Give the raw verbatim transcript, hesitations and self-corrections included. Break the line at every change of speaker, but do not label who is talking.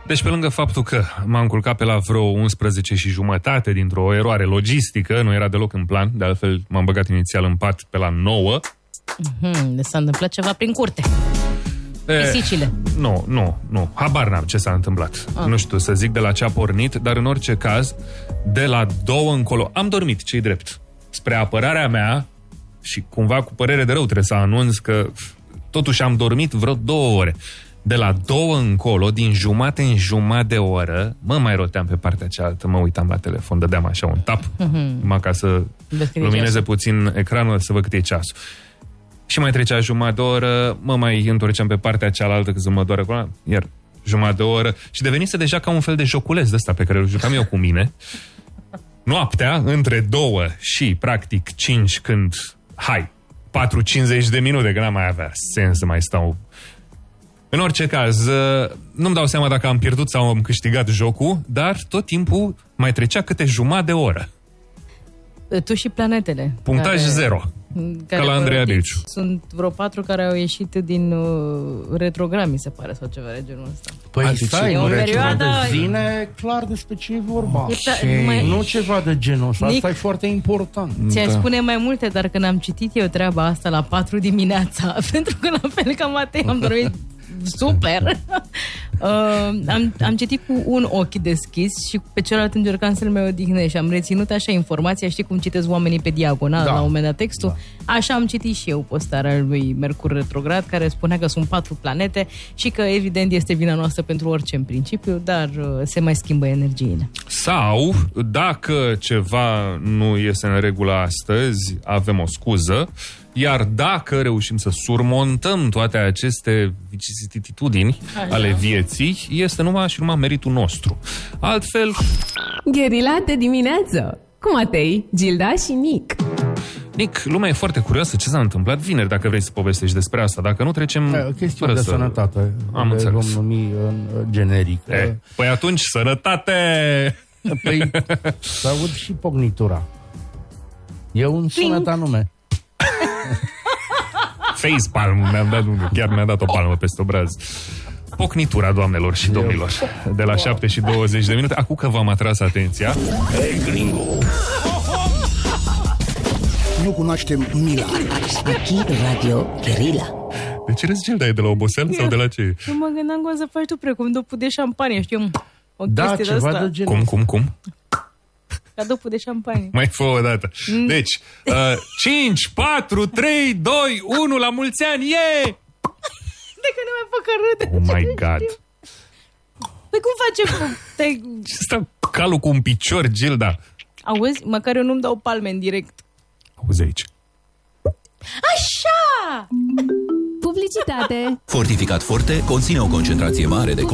Deci, pe lângă faptul că m-am culcat pe la vreo unsprezece și jumătate dintr-o eroare logistică, nu era deloc în plan, de altfel m-am băgat inițial în pat pe la nouă.
Mm-hmm, deci s-a întâmplat ceva prin curte. Pisicile.
Nu, nu, nu. Habar n-am ce s-a întâmplat. Ah. Nu știu să zic de la ce a pornit, dar în orice caz, de la două încolo, am dormit, ce-i drept. Spre apărarea mea, și cumva cu părere de rău trebuie să anunț că totuși am dormit vreo două ore. De la două încolo, din jumate în jumătate de oră, mă mai roteam pe partea cealaltă, mă uitam la telefon, dădeam așa un tap, mm-hmm. numai ca să lumineze puțin ecranul, să văd cât e ceasul. Și mai trecea jumătate de oră, mă mai întorceam pe partea cealaltă, că să mă doară cu iar jumătate de oră. Și devenise deja ca un fel de joculeț de ăsta pe care îl jucam eu cu mine. Noaptea, între două și, practic, cinci, când, hai, patru cincizeci de minute, că n-am mai avea sens să mai stau. În orice caz, nu-mi dau seama dacă am pierdut sau am câștigat jocul, dar tot timpul mai trecea câte jumătate de oră.
Tu și planetele.
Punctaj care, zero. Ca la Andreea Diciu.
Sunt vreo patru care au ieșit din uh, retrograd, mi se pare, sau ceva de genul ăsta.
Păi stai, în perioadă vine clar despre ce e vorba.
E, mai...
Nu ceva de genul ăsta, asta e foarte important.
Ți-aș da. spune mai multe, dar când am citit eu treaba asta la patru dimineața, pentru că la fel ca Matei am dormit super. uh, am, am citit cu un ochi deschis și pe celălalt încercam să-l mai odihnesc și am reținut așa informația, știi cum citesc oamenii pe diagonal da. la un moment dat textul? Da. Așa am citit și eu postarea lui Mercur retrograd, care spunea că sunt patru planete și că evident este vina noastră pentru orice în principiu, dar uh, se mai schimbă energiile.
Sau, dacă ceva nu este în regulă astăzi, avem o scuză. Iar dacă reușim să surmontăm toate aceste vicisitudini ale vieții, este numai și numai meritul nostru. Altfel...
Gherila de dimineață cu Matei, Gilda și Nic.
Nic, lumea e foarte curioasă ce s-a întâmplat vineri, dacă vrei să povestești despre asta. Dacă nu, trecem...
E, o chestiune de să... sănătate.
Am înțeles.
Vom numi în generic.
E, păi atunci, sănătate!
Păi, să aud și pocnitura. E un sunet anume.
Face palm, mi-am dat, chiar mi-a dat o palmă peste obraz. Pocnitura, doamnelor și domnilor, de la șapte și douăzeci de minute. Acum că v-am atras atenția.
Hey, gringo! Nu cunoaștem Mila.
Aquí Radio Guerilla.
De ce râzi, Gilda? E de la oboseală sau de la ce?
Eu mă gândeam cum să faci tu precum dupul de șampanie, știu, o
da,
chestie de asta.
De genul.
Cum, cum, cum?
Ca dupul de șampanie.
Mai fă o dată. Deci, uh, cinci, patru, trei, doi, unu, la mulți ani, e!
De că ne mai facă râde.
Oh my God.
Păi cum facem? Te...
Ce stă calul cu un picior, Gilda?
Auzi? Măcar eu nu-mi dau palme în direct.
Auzi aici.
Așa!
Publicitate.
Fortificat Forte conține o concentrație mare de